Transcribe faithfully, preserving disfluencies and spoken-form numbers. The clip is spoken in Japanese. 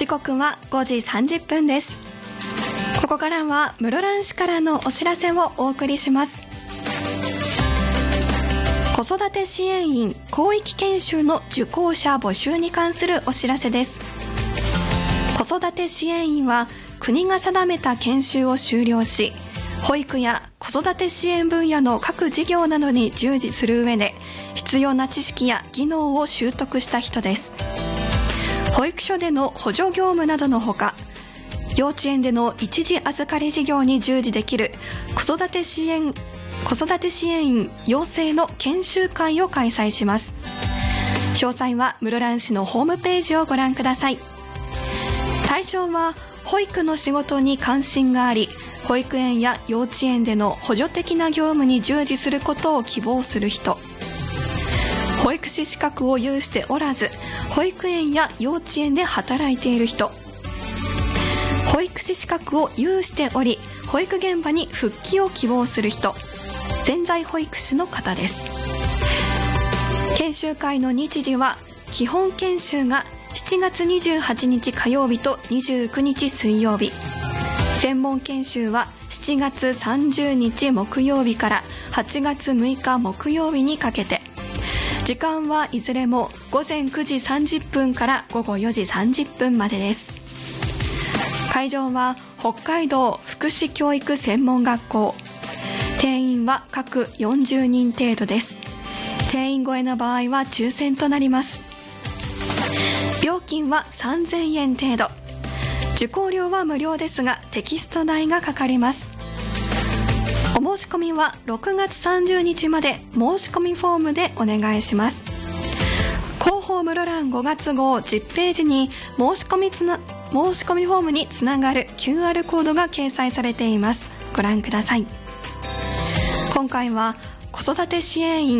時刻はごじさんじゅっぷんです。ここからは室蘭市からのお知らせをお送りします。子育て支援員広域研修の受講者募集に関するお知らせです。子育て支援員は国が定めた研修を修了し、保育や子育て支援分野の各事業などに従事する上で必要な知識や技能を習得した人です。保育所での補助業務などのほか、幼稚園での一時預かり事業に従事できる子育て支援子育て支援員養成の研修会を開催します。詳細は室蘭市のホームページをご覧ください。対象は保育の仕事に関心があり、保育園や幼稚園での補助的な業務に従事することを希望する人、保育士資格を有しておらず保育園や幼稚園で働いている人、保育士資格を有しており保育現場に復帰を希望する人、潜在保育士の方です。研修会の日時は基本研修がしちがつにじゅうはちにち火曜日とにじゅうくにち水曜日、専門研修はしちがつさんじゅうにち木曜日からはちがつむいか木曜日にかけて、時間はいずれもごぜんくじさんじゅっぷんからごごよじさんじゅっぷんまでです。会場は北海道福祉教育専門学校。定員は各よんじゅうにん程度です。定員超えの場合は抽選となります。料金はさんぜんえん程度。受講料は無料ですがテキスト代がかかります。お申し込みはろくがつさんじゅうにちまで申し込みフォームでお願いします。広報室蘭ごがつ号じゅっページに申し込みつな申し込みフォームにつながる キューアール コードが掲載されています。ご覧ください。今回は子育て支援員